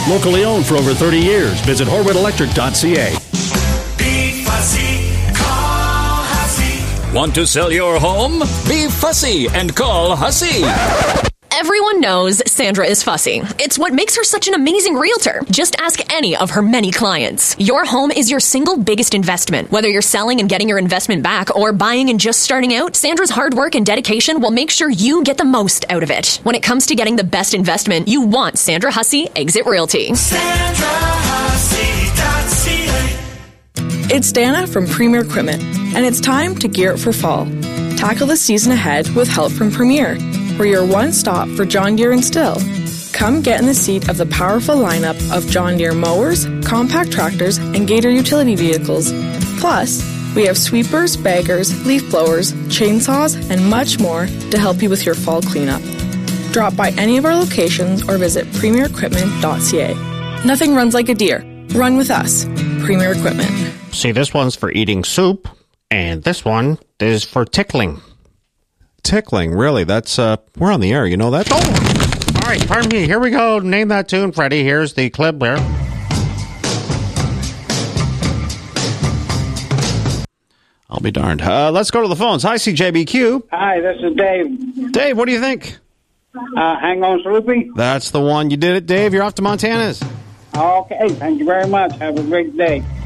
Locally owned for over 30 years. Visit HorwoodElectric.ca. Be fussy, call Hussey. Want to sell your home? Be fussy and call Hussey. Everyone knows Sandra is fussy. It's what makes her such an amazing realtor. Just ask any of her many clients. Your home is your single biggest investment. Whether you're selling and getting your investment back or buying and just starting out, Sandra's hard work and dedication will make sure you get the most out of it. When it comes to getting the best investment, you want Sandra Hussey Exit Realty. SandraHussey.ca. It's Dana from Premier Equipment, and it's time to gear up for fall. Tackle the season ahead with help from Premier. We're your one stop for John Deere and Still. Come get in the seat of the powerful lineup of John Deere mowers, compact tractors, and Gator utility vehicles. Plus, we have sweepers, baggers, leaf blowers, chainsaws, and much more to help you with your fall cleanup. Drop by any of our locations or visit premierequipment.ca. Nothing runs like a Deere. Run with us. Premier Equipment. See, this one's for eating soup, and this one is for tickling. Tickling, really? That's, we're on the air, you know that? Oh! All right, pardon me. Here we go. Name that tune, Freddie. Here's the clip there. I'll be darned. Let's go to the phones. Hi, CJBQ. Hi, this is Dave. Dave, what do you think? Hang on, Sloopy. That's the one. You did it, Dave. You're off to Montana's. Okay, thank you very much. Have a great day.